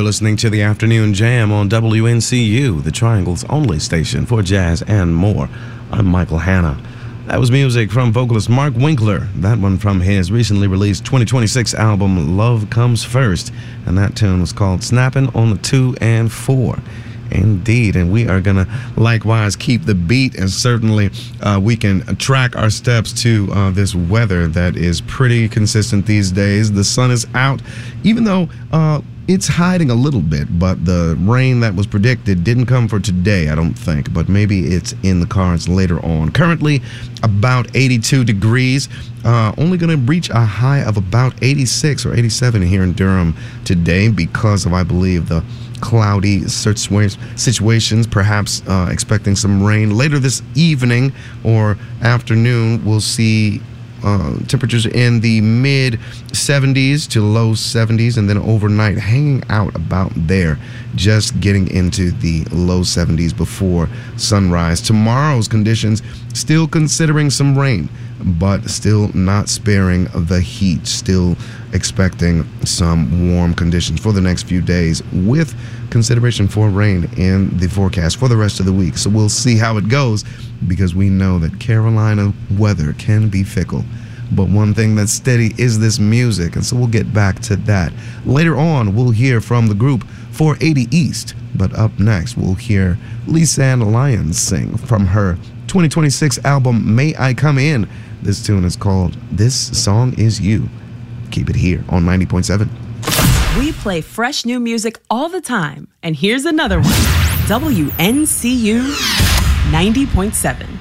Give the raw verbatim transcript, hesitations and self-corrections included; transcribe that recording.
listening to the Afternoon Jam on W N C U, the Triangle's only station for jazz and more. I'm Michael Hanna. That was music from vocalist Mark Winkler, that one from his recently released twenty twenty-six album Love Comes First, and that tune was called Snappin' on the two and four. Indeed, and we are going to likewise keep the beat, and certainly uh, we can track our steps to uh, this weather that is pretty consistent these days. The sun is out, even though uh, it's hiding a little bit, but the rain that was predicted didn't come for today, I don't think, but maybe it's in the cards later on. Currently, about eighty-two degrees, uh, only going to reach a high of about eighty-six or eighty-seven here in Durham today because of, I believe, the cloudy situations, perhaps uh, expecting some rain. Later this evening or afternoon, we'll see uh, temperatures in the mid seventies to low seventies, and then overnight hanging out about there, just getting into the low seventies before sunrise. Tomorrow's conditions, still considering some rain, but still not sparing the heat. Still expecting some warm conditions for the next few days with consideration for rain in the forecast for the rest of the week. So we'll see how it goes, because we know that Carolina weather can be fickle. But one thing that's steady is this music, and so we'll get back to that. Later on, we'll hear from the group four eighty East, but up next, we'll hear Lisa-Ann Lyons sing from her twenty twenty-six album, May I Come In. This tune is called This Song Is You. Keep it here on ninety point seven. We play fresh new music all the time, and here's another one. W N C U ninety point seven.